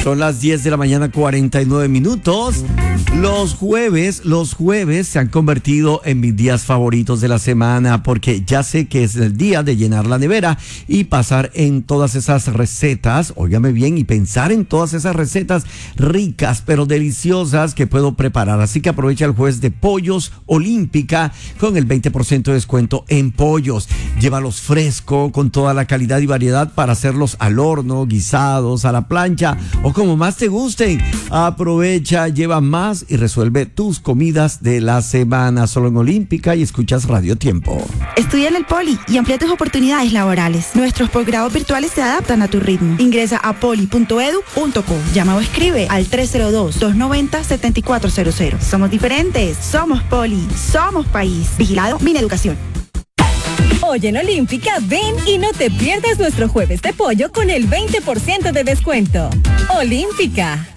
Son las 10 de la mañana, 49 minutos. Los jueves se han convertido en mis días favoritos de la semana porque ya sé que es el día de llenar la nevera y pasar en todas esas recetas, óigame bien, y pensar en todas esas recetas ricas pero deliciosas que puedo preparar. Así que aprovecha el jueves de Pollos Olímpica con el 20% de descuento en pollos. Llévalos fresco con toda la calidad y variedad para hacerlos al horno, guisados, a la plancha o como más te gusten. Aprovecha, lleva más y resuelve tus comidas de la semana. Solo en Olímpica y escuchas Radio Tiempo. Estudia en el Poli y amplía tus oportunidades laborales. Nuestros posgrados virtuales se adaptan a tu ritmo. Ingresa a poli.edu.co. Llama o escribe al 302-290-7400. Somos diferentes. Somos Poli. Somos país. Vigilado Mineducación. Hoy en Olímpica, ven y no te pierdas nuestro jueves de pollo con el 20% de descuento. Olímpica.